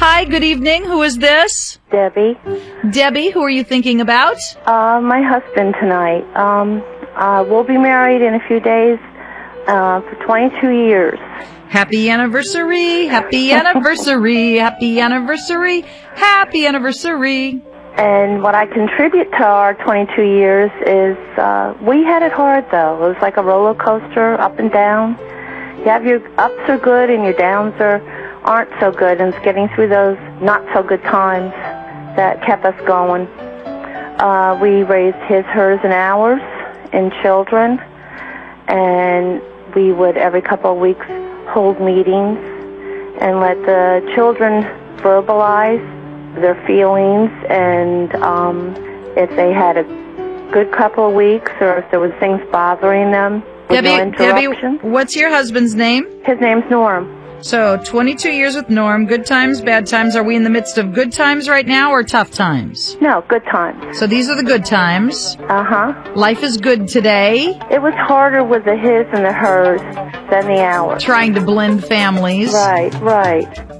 Hi, good evening. Who is this? Debbie. Debbie, who are you thinking about? My husband tonight. We'll be married in a few days for 22 years. Happy anniversary, happy anniversary, happy anniversary, happy anniversary. And what I contribute to our 22 years is we had it hard, though. It was like a roller coaster, up and down. You have your ups are good and your downs aren't so good, and it's getting through those not so good times that kept us going. We raised his, hers, and ours and children, and we would every couple of weeks hold meetings and let the children verbalize their feelings, and if they had a good couple of weeks or if there was things bothering them with no interruption. Debbie, what's your husband's name? His name's Norm. So, 22 years with Norm, good times, bad times. Are we in the midst of good times right now or tough times? No, good times. So these are the good times. Uh-huh. Life is good today. It was harder with the his and the hers than the ours. Trying to blend families. Right.